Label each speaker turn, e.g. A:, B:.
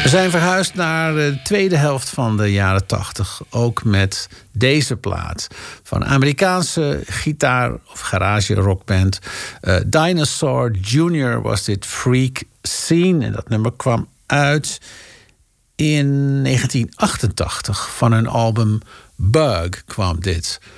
A: We zijn verhuisd naar de tweede helft van de jaren 80. Ook met deze plaat. Van Amerikaanse gitaar- of garage-rockband. Dinosaur Jr. was dit Freak Scene. En dat nummer kwam uit in 1988. Van hun album Bug kwam dit.